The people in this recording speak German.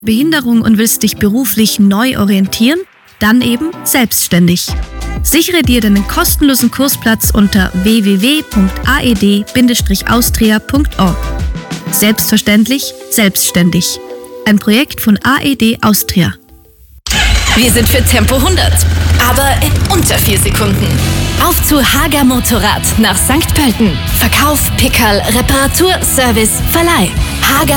Behinderung und willst dich beruflich neu orientieren? Dann eben selbstständig. Sichere dir deinen kostenlosen Kursplatz unter www.aed-austria.org. Selbstverständlich, selbstständig. Ein Projekt von AED Austria. Wir sind für Tempo 100, aber in unter 4 Sekunden. Auf zu Hager Motorrad nach St. Pölten. Verkauf, Pickerl, Reparatur, Service, Verleih. Hager